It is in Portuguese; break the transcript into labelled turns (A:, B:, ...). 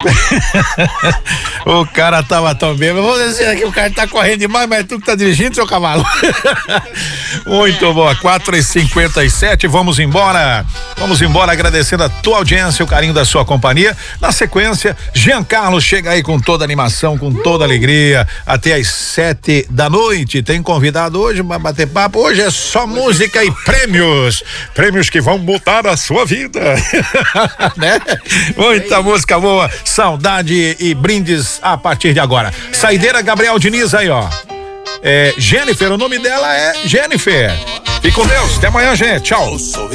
A: O cara tava tão bem. Eu vou dizer aqui, o cara tá correndo demais, mas tu que tá dirigindo, seu cavalo. Muito boa, 4h57, vamos embora. Vamos embora agradecendo a tua audiência, o carinho da sua companhia. Na sequência, Giancarlo chega aí com toda a animação, com toda a alegria, até às 7 da noite. Tem convidado hoje pra bater papo. Hoje é só música e prêmios. Prêmios que vão mudar a sua vida. Né? Muita música boa, saudade e brindes a partir de agora. Saideira Gabriel Diniz aí, ó. Jennifer, o nome dela é Jennifer. Fique com Deus, até amanhã, gente. Tchau.